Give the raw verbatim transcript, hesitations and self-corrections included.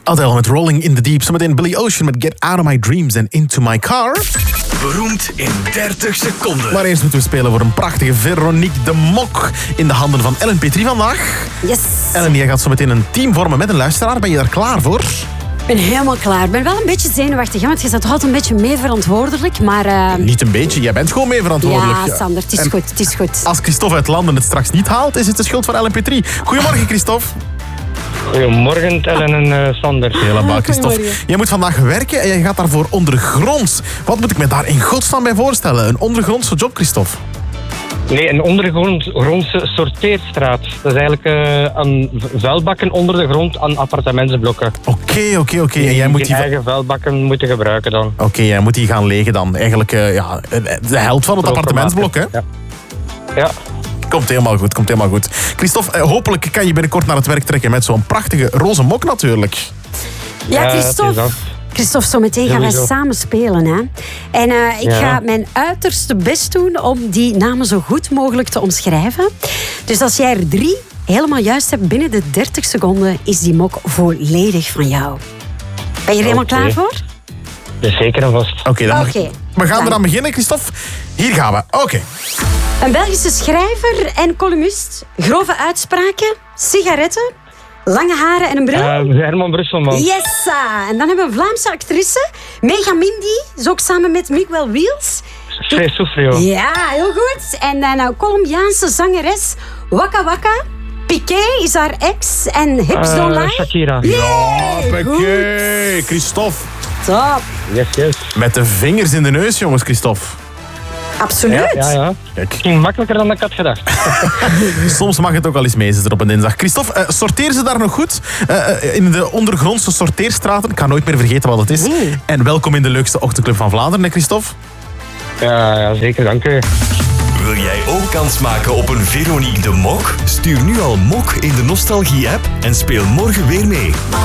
Adele met Rolling in the Deep. Zometeen Billy Ocean met Get Out of My Dreams and Into My Car. Beroemd in dertig seconden. Maar eerst moeten we spelen voor een prachtige Veronique de Mok in de handen van Ellen Petrie vandaag. Yes. Ellen, jij gaat zo meteen een team vormen met een luisteraar. Ben je daar klaar voor? Ik ben helemaal klaar. Ik ben wel een beetje zenuwachtig, hè, want je bent altijd een beetje mee verantwoordelijk. Maar, uh... Niet een beetje, jij bent gewoon mee verantwoordelijk. Ja, Sander, het is en goed, het is goed. Als Christophe uit Landen het straks niet haalt, is het de schuld van Ellen Petrie. Goedemorgen, Christophe. Goedemorgen, Ellen en uh, Sander. Helemaal, Christophe. Goedemorgen. Jij moet vandaag werken en jij gaat daarvoor ondergronds. Wat moet ik me daar in godsnaam bij voorstellen? Een ondergrondse job, Christophe? Nee, een ondergrondse sorteerstraat. Dat is eigenlijk uh, een vuilbakken onder de grond aan appartementsblokken. Oké, oké, oké. En Die jij moet die die... eigen vuilbakken moeten gebruiken dan. Oké, jij moet die gaan legen dan. Eigenlijk uh, ja, de helft van het appartementsblok, hè? Ja. Ja. Komt helemaal goed, komt helemaal goed. Christophe, eh, hopelijk kan je binnenkort naar het werk trekken met zo'n prachtige roze mok natuurlijk. Ja, Ja, Christophe. het is dat. Christophe, zometeen gaan wij Sowieso. samen spelen. Hè? En uh, ik Ja. ga mijn uiterste best doen om die namen zo goed mogelijk te omschrijven. Dus als jij er drie helemaal juist hebt binnen de dertig seconden, is die mok volledig van jou. Ben je er helemaal Oké. klaar voor? Dus zeker en vast. Oké, dan mag- Oké. we gaan Dan. eraan beginnen, Christophe. Hier gaan we. Oké. Een Belgische schrijver en columnist. Grove uitspraken, sigaretten, lange haren en een bril. Uh, Herman Brusselman. Yes! ah. En dan hebben we een Vlaamse actrice. Mega Mindy, is ook samen met Miguel Wiels. Free Soufrio. Ja, heel goed. En dan een Colombiaanse zangeres, Waka Waka. Piqué is haar ex en Hips Uh, Don't Lie. Shakira. Hoppakee, Christophe. Top. Yes, yes. Met de vingers in de neus, jongens, Christophe. Absoluut. Ja, ja, ja. Kijk, Het ging makkelijker dan ik had gedacht. soms mag het ook al eens meezitten op een dinsdag. Christophe, uh, sorteer ze daar nog goed? Uh, uh, in de ondergrondse sorteerstraten. Ik ga nooit meer vergeten wat het is. Nee. En welkom in de leukste ochtendclub van Vlaanderen, hè, Christophe? Ja, ja, zeker, dank u. Wil jij ook kans maken op een Veronique de Mok? Stuur nu al Mok in de Nostalgie-app en speel morgen weer mee.